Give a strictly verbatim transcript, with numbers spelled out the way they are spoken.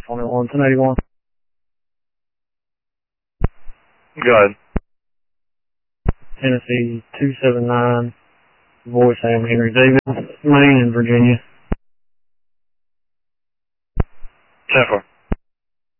California one, ten eighty-one. Go ahead. Tennessee two seven nine, voice Sam Henry David, Maine and Virginia. ten four.